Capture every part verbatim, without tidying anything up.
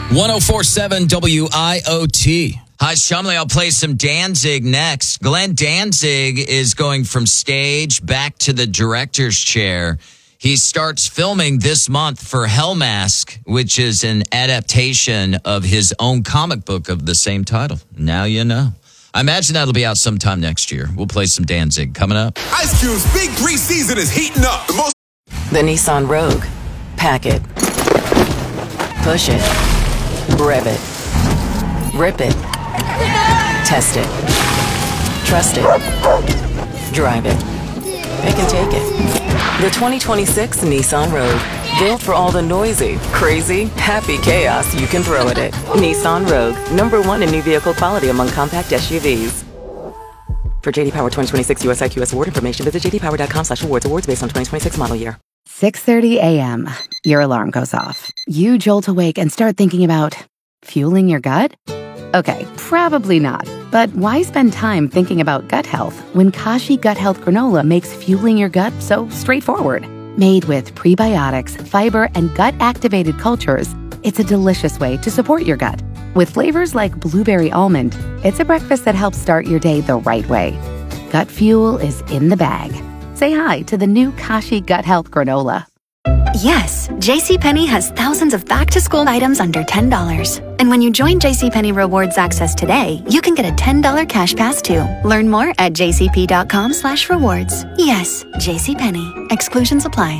one oh four point seven W I O T. Hi, Shumley. I'll play some Danzig next. Glenn Danzig is going from stage back to the director's chair. He starts filming this month for Hellmask, which is an adaptation of his own comic book of the same title. Now you know. I imagine that'll be out sometime next year. We'll play some Danzig coming up. Ice Cube's Big Three season is heating up. The most. The Nissan Rogue. Pack it. Push it. Rev it. Rip it. Test it. Trust it. Drive it. Pick and take it. The twenty twenty-six Nissan Rogue. Built for all the noisy, crazy, happy chaos you can throw at it. Nissan Rogue. Number one in new vehicle quality among compact S U Vs. For J D Power twenty twenty-six U S I Q S award information, visit j d power dot com slash awards. Awards based on twenty twenty-six model year. six thirty a.m. Your alarm goes off. You jolt awake and start thinking about fueling your gut? Okay, probably not. But why spend time thinking about gut health when Kashi Gut Health Granola makes fueling your gut so straightforward? Made with prebiotics, fiber, and gut-activated cultures, it's a delicious way to support your gut. With flavors like blueberry almond, it's a breakfast that helps start your day the right way. Gut fuel is in the bag. Say hi to the new Kashi Gut Health Granola. Yes, JCPenney has thousands of back-to-school items under ten dollars. And when you join JCPenney Rewards Access today, you can get a ten dollars cash pass too. Learn more at jcp.com slash rewards. Yes, JCPenney. Exclusions apply.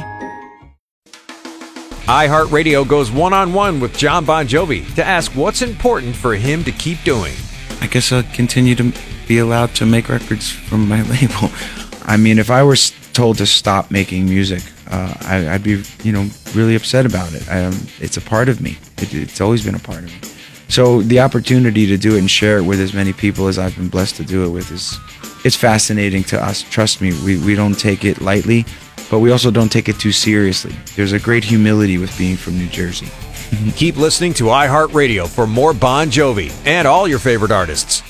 iHeartRadio goes one-on-one with John Bon Jovi to ask what's important for him to keep doing. I guess I'll continue to be allowed to make records from my label. I mean, if I were told to stop making music, uh, I, I'd be, you know, really upset about it. I, um, it's a part of me. It, it's always been a part of me. So the opportunity to do it and share it with as many people as I've been blessed to do it with is, it's fascinating to us. Trust me, we, we don't take it lightly, but we also don't take it too seriously. There's a great humility with being from New Jersey. Keep listening to iHeartRadio for more Bon Jovi and all your favorite artists.